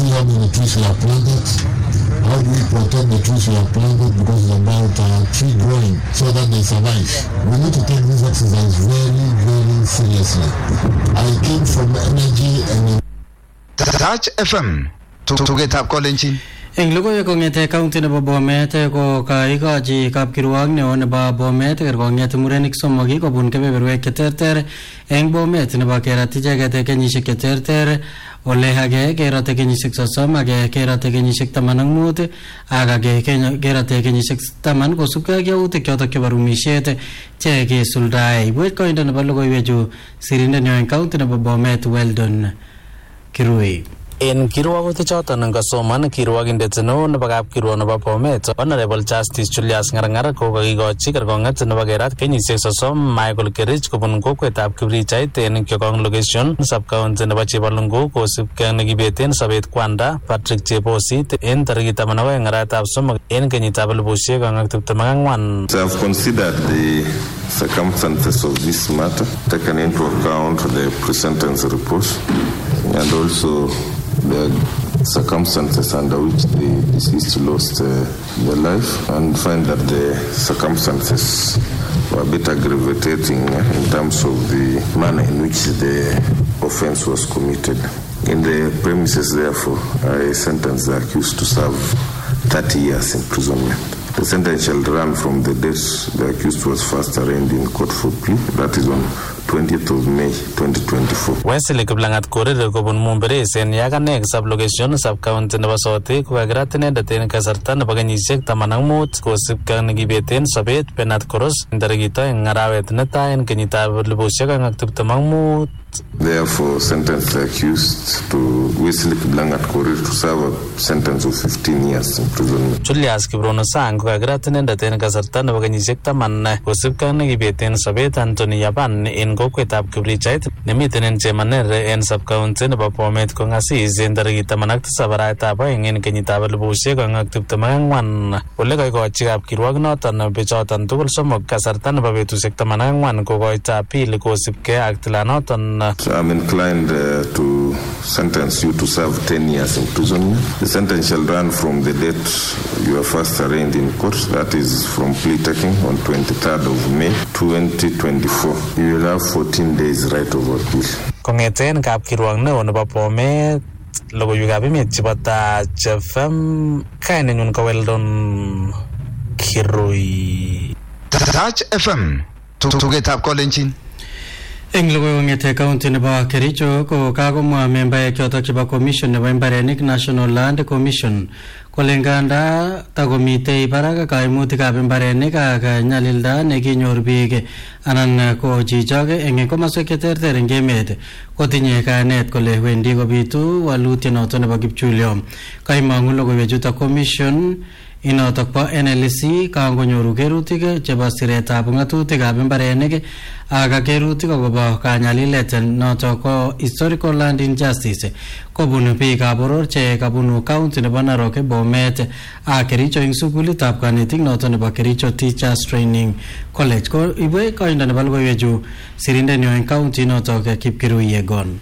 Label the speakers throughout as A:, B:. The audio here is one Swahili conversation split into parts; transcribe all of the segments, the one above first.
A: see how many trees we have planted. How do we protect the trees we have planted, because it's about tree growing so that they survive. We need to take this exercise very, very seriously. I came from energy and
B: Touch FM to get up calling.
C: Eng logoiwek kong'ete county nebo Bomet ko kaikochi kapkirwok neo nebo Bomet kong'ete murenik somok kobun kebeberwek cheterter eng Bomet nebo kerat icheket kenyisiek cheterter. Ole age kerate kenyisiek 30, age kerate kenyisiek 15 ak age kerate kenyisiek 10 kosubkei ak yautik chotok chebo rumisiet che kesuldae. Ibwech koindo nebo logoiwechu sirindet neo eng county nebo Bomet Weldon Kirui.
D: En kirwagutik choton ngasoman kirwagindet neo nebo kapkirwok nebo Bomet Honorable Justice Julius Ngarngar ko kakikochi kerkong'et nebo kerat kenyisiek 30 Michael Kerich kobun kokwetab Kibrichait en Kyokong location sub-county nebo Chebalungu kosubkei ak nekibeten sobet kwanda Patrick Chebosit en tarikit 12 arawetab 3 en kenyitab 2024.
E: I have considered the circumstances of this matter, taken into account the pre-sentence report and also the circumstances under which the deceased lost their life, and find that the circumstances were a bit aggravating in terms of the manner in which the offense was committed. In the premises, therefore, I sentence the accused to serve 30 years imprisonment. The sentence shall run from the date the accused was first arraigned in court for plea, that is on 20th of May 2024.
D: Wesley Kiplangat Korir kobun Mumberes en Yakanek sub-location sub-county nebo Sotik kokakirat inendet en kasarta nebo kenyisiek 15 kosubkei ak nekibeten sobet Bernard Koros en tarikit 2 arawet netai en kenyitab 2025.
E: Therefore, sentence the accused to Wesley Kiplangat Korir to serve a sentence of 15 years imprisonment.
D: Julius Kibrono Sang kokakirat inendet en kasarta nebo kenyisiek 10 kosubkei ak nekibeten sobet Anthony Yaban en kokwetab Kibrichait nemiten en Chemaner en sub-county nebo Bomet kong'asis en tarikit 17 arawetab 2 en kenyitab 2024. Ole kaikochi kapkirwok noton bichoton tugul somok kasarta nebo betusiek 14 kokoito appeal kosubkei ak tilanoton.
E: So I'm inclined to sentence you to serve 10 years imprisonment. The sentence shall run from the date you are first arraigned in court, that is from plea taking on 23rd of May 2024. You will have 14 days right of appeal.
D: Kong'eten kapkirwok neo nebo Bomet logoiwekab emet chebo Touch FM kainenyun ko Weldon Kirui.
B: Touch FM tugetab kolenjin.
C: Eng logoiwek ng'ete county nebo Kericho ko kakomwa membaek chotok chebo commission nebo mbarenik National Land Commission kole nganda takomitei barak kaimutikab mbarenik ak nyalilda nekinyor biik anan ko chichok eng komoswek cheterter eng emet kotinye kayanet kole wendi kobitu walutiet noto nebo kipchulyo. Kaimang'u logoiwechutok commission inotok po NLC kangonyoru kerutik chebo siretab ng'atutikab mbarenik ak kerutik akobo kanyalilet notok ko historical land injustice kobun biikab boror che kabunu county nebo Narok, Bomet ak Kericho eng sukulitab kanetik noto nebo Kericho Teachers Training College. Ko ibwe koindo nebo logoiwechu sirindet nyo eng county notok Kipkirui Yegon.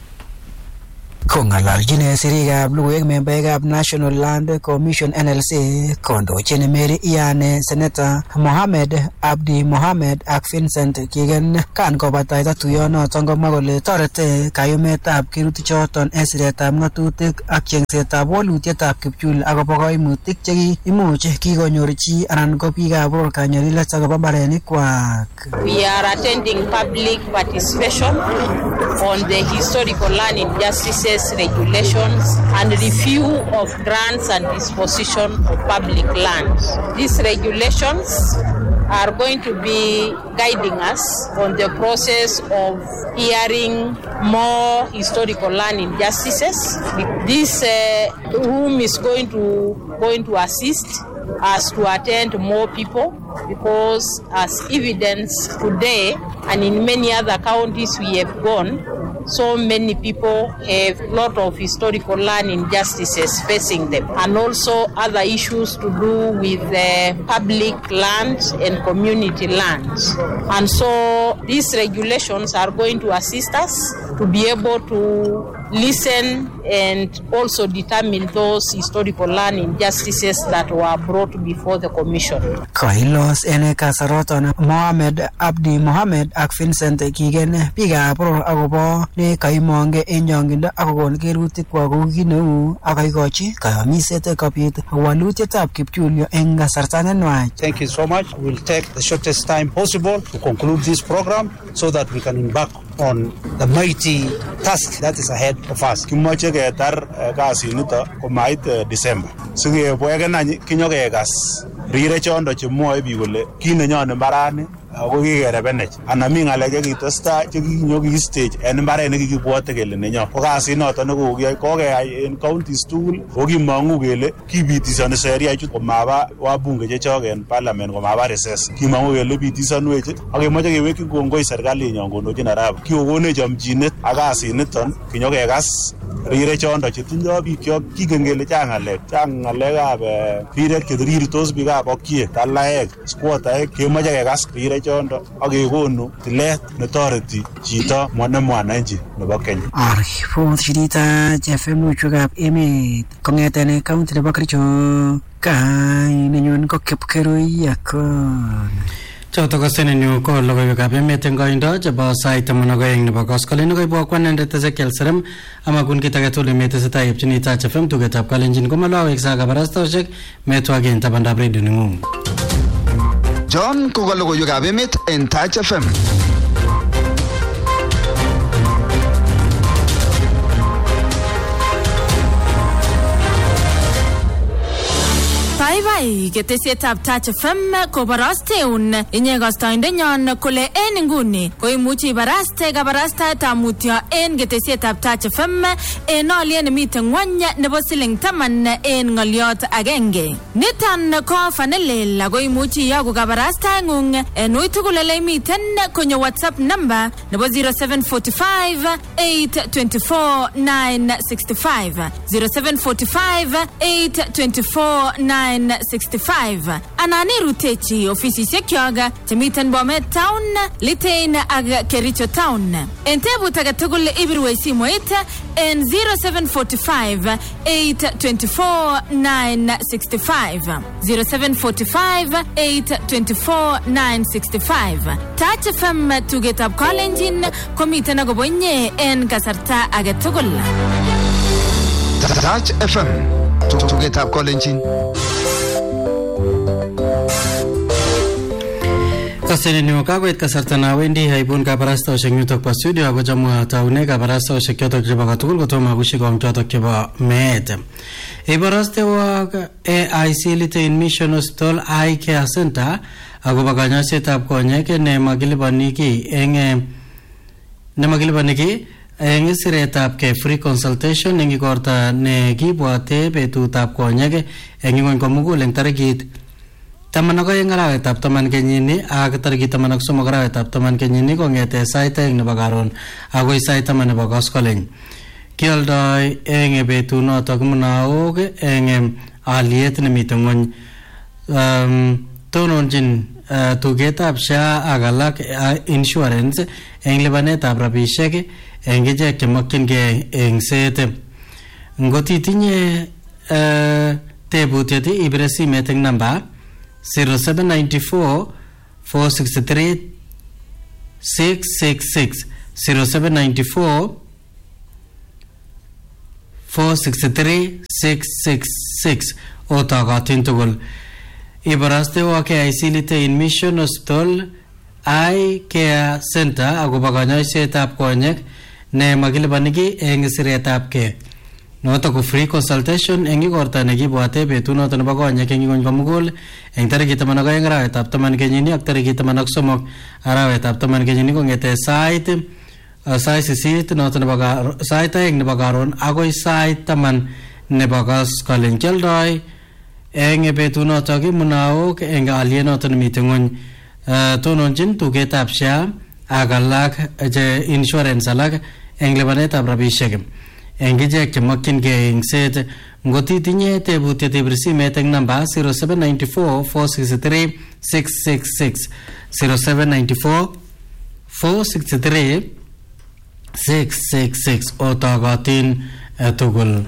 F: Kong'alalchin sirikab logoiwek membaekab National Land Commission NLC kondochin Mary Iyane Senator Mohamed Abdi Mohamed ak Vincent Kigen kan kobataita tuyonoton komwa kole toreti kayumetab kerutichoton en siretab ng'atutik ak chengsetab walutietab kipchul akobo koimutik chekiimuch kikonyor chi anan ko biikab boror kanyalilet akobo mbarenikwak.
G: We are attending public participation on the historical land injustices regulations and review of grants and disposition of public lands. These regulations are going to be guiding us on the process of hearing more historical land injustices. This room is going to assist us to attend more people, because as evidence today and in many other counties we have gone, so many people have a lot of historical land injustices facing them, and also other issues to do with public lands and community lands. And so these regulations are going to assist us to be able to listen and also determine those historical land injustices that were brought before the commission.
F: Kailos ene kasaroton Mohamed Abdi Mohamed ak Vincent Kigen biga pro agobo ne kaimonge enyongindo akokon kerutik kwa kokineu akaikochi kayamiset kopit walutietab kipchulyo eng kasarta nenwach.
H: Thank you so much. We'll take the shortest time possible to conclude this program so that we can embark on the mighty task that is ahead of us.
I: Kimoche ketar kasi nito komait December. Sige boyagena kinyokekas rire chondo chemwoe biik kole kit nenyone mbarani ako kikerebenech ana mi ng'alek chekitestai chekikinyoki stage en mbaret nekikibwote kele nenyon ko kasit noton kokeyai en counties tugul kokimong'u kele kibitisoni sheria ichut komaba wabunge chechok en parliament komaba recess kimong'u kele bitisonwech ak kemoche kewekyi kongoi serikalinyon kondochin arap kikokonech chomchinet ak kasit niton kinyokekas rire chondo chetindoi bikyok kingen kele chang ng'alekab rirek cherirtos biikab okiek talaek squattaek kemoche kekas rire chondo ak kekonu tilet netoreti chito mwananchi nebo Kenya.
F: Aripot shirita FM luchukab emet kong'eten county nebo Kericho kainenyon ko Kipkerui Yakon.
C: Choto ko senenyu ko logoiwekab emet eng koindo chebo sait 12 nebo koskoleny koibwo kwanendet Ezekiel Serem amakun kit age tugul emetesetai epchini Touch FM tugetab kalenjin komalowek sa kabarastoshek metwagen tabandab radio neng'ung.
B: John ko logoiwekab emet en Touch FM.
J: Bye ketesietab Touch FM kobarasteun inye kastoindenyon kole en nguni koimuchi ibaraste kabarastaetab mutyo en ketesietab Touch FM en olyet nemiten ngwony nebo siling 10 en ng'olyot agenge. Niton ko fanelel koimuchi iyoku kabarastaengung en ui tugul ole imiten konyo WhatsApp number nebo 0745 824 965 0745 824 965 anani rutechi ofisisiek yoga temiten Bomet Town, Litein ak Kericho Town. En tebut age tugul ibirwe simoit en 0745 824 965 0745 824 965. Touch FM tugetab kalenjin komiten akobo inye en kasarta age tugul.
B: Touch FM tugetab kalenjin.
C: Kasenenyu kakoit kasarta na wendi haibun kabarastoshek nyutok pa studio ako chamwa taune kabarastoshek chotok chebo katugul kotomo kushikong chotok chebo meet. Ibarastewa AIC Litein Mission Hospital Eye Care Center akobo kanyoisetab konyek nemakilipani ki eng siretab ke free consultation eng ikorta nekibwate betutab konyek eng ingweny komugul eng tarikit 12 arawetab 10 kenyini ak tarikit 13 arawetab 10 kenyini kong'ete sait 2 nebo karon agoi sait 10 nebo koskoleny. Kioldoi eng betunotok munaok eng aliet nemiten ng'ony. Tononjin tugetab SHA ak alak insurance eng lipanetab rabishek eng ichek chemokyingei engset. Ngot itinye tebutiet ibire simet eng namba 0794 463 666 0794 463 666 otakatin tugul. Ibaraste wa KIC Litein Mission Hospital Eye Care Center akobo kanyoisetab konyek ne makilipani ki eng siretab ke. Noto ko free consultation eng ikorta nekibwate betunoto nebo konyek eng ingweny komugul eng tarikit 12 arawetab 10 kenyini ak tarikit 13 arawetab 10 kenyini kong'ete sait 8 noto nebo sait 2 nebo karon agoi sait 10 nebo koskoleny. Kioldoi eng betunoto munaok eng aliet noto nemiten ng'ony. Tononjin tugetab SHA ak alak che insurance alak eng lipanetab rabishek eng ichek chemokyingei engset. Ngot itinye tebutiet ibir simet eng namba 0794 463 666 0794 463 666 otogotin tugul.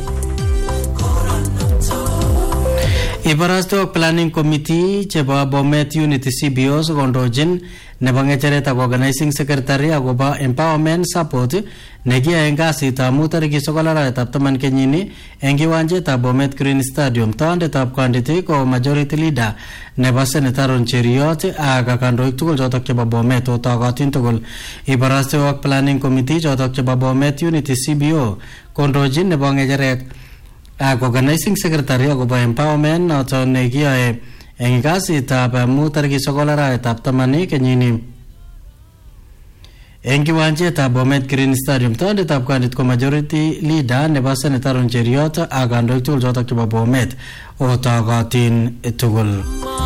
C: Ibarastok Planning Committee chebo Bomet Unity CBOs kondochin nebo ngecheret ak Organizing Secretary akobo Empowerment Support nekiyae eng kasitab mut tarikit 9 arawetab 10 kenyini eng kiwanjetab Bomet Green Stadium. Tondetab kandit ko Majority Leader nebo Senator Aaron Cheriot ak kandoik tugul chotok chebo Bomet otogotin tugul. Ibarastok Planning Committee chotok chebo Bomet Unity CBO kondochin nebo ngecheret ak Organizing Secretary akobo Empowerment noton nekiyae eng kasitab mut tarikit 9 arawetab 10 kenyini eng kiwanjetab Bomet Green Stadium. Tondetab kandit ko Majority Leader nebo Senator Aaron Cheriot ak kandoik tugul chotok chebo Bomet otogotin tugul.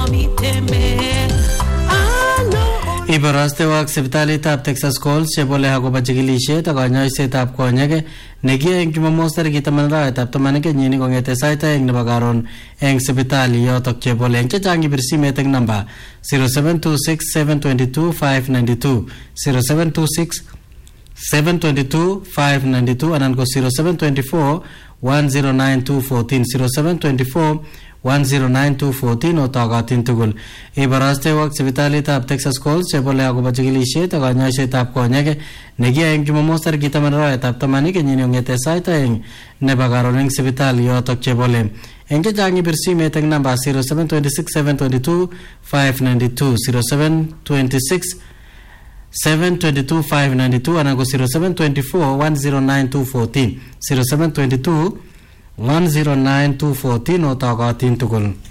C: Ibarastewak sipitalitab Texas Coles chebole akobo chikilisiet ak kanyoisetab konyek nekiyae eng Jumamos tarikit 10 arawetab 10 kenyini kongete sait 2 nebo karon eng sipitali yotok chebole. Eng chechang ibir simet eng namba 0726-722-592 0726-722-592 anan ko 0724-109-214 0724-109-214 otogotin tugul. Ibarastewak sipitalitab Texas Coles chebole akobo chikilisiet ak kanyoisetab konyek nekiyae eng Jumamos tarikit 10 arawetab 10 kenyini kongete sait 2 nebo karon eng sipitali yotok chebole. Eng chechang ibir simet eng namba 0726-722-592 0726-722-592 anan ko 0724-109-214 0722-109-214 otogotin tugul.